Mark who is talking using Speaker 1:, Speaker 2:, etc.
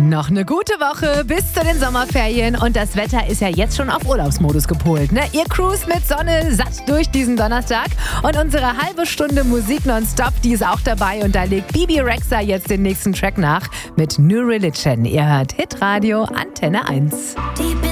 Speaker 1: Noch eine gute Woche bis zu den Sommerferien und das Wetter ist ja jetzt schon auf Urlaubsmodus gepolt. Ne? Ihr cruist mit Sonne satt durch diesen Donnerstag und unsere halbe Stunde Musik nonstop, die ist auch dabei und da legt Bebe Rexha jetzt den nächsten Track nach mit New Religion. Ihr hört Hitradio Antenne 1.